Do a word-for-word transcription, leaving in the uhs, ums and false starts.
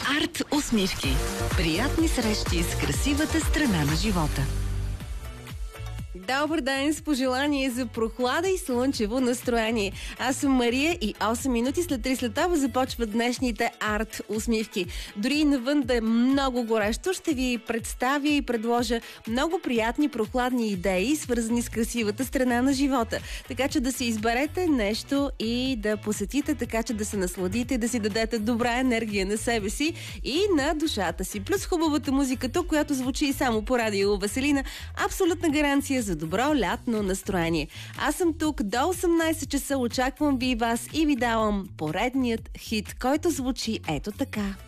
Арт усмивки. Приятни срещи с красивата страна на живота. Добър ден с пожелание за прохлада и слънчево настроение. Аз съм Мария и осем минути след три след това започват днешните арт усмивки. Дори и навън да е много горещо, ще ви представя и предложа много приятни прохладни идеи, свързани с красивата страна на живота. Така че да си изберете нещо и да посетите, така че да се насладите, да си дадете добра енергия на себе си и на душата си. Плюс хубавата музика тук, която звучи само по радио Веселина, абсолютна гаранция за добро лятно настроение. Аз съм тук до осемнайсет часа, очаквам ви и вас и ви давам поредният хит, който звучи ето така.